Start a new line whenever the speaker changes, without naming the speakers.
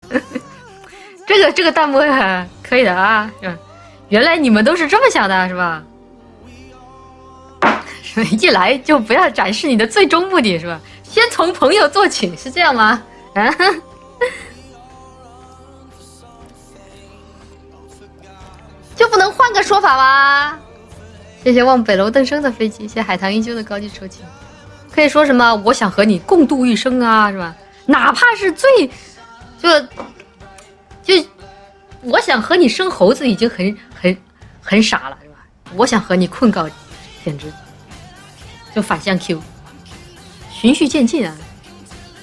这个弹幕可以的啊，是吧？原来你们都是这么想的，是吧？一来就不要展示你的最终目的，是吧？先从朋友做起，是这样吗？啊？就不能换个说法吗？谢谢望北楼登生的飞机，谢谢海棠依旧的高级抽签。可以说什么？我想和你共度一生啊，是吧？哪怕是最就我想和你生猴子已经很傻了，是吧？我想和你困到天之，就反向 Q，循序渐进啊。